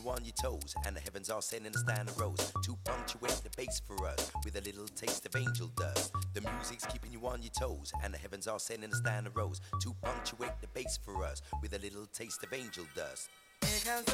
you on your toes, and the heavens are sending a stand of rose to punctuate the bass for us with a little taste of angel dust. The music's keeping you on your toes, and the heavens are sending a stand of rose to punctuate the bass for us with a little taste of angel dust.